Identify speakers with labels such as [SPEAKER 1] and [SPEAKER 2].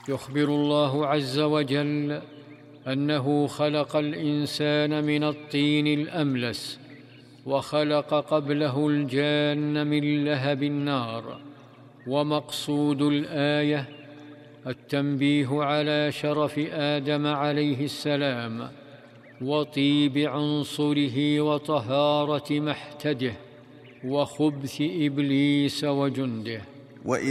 [SPEAKER 1] يخبر الله عز وجل أنه خلق الإنسان من الطين الأملس، وخلق قبله الجان من لهب النار. ومقصود الآية التنبيه على شرف آدم عليه السلام وطيب عنصره وطهارة محتده وخبث إبليس وجنده.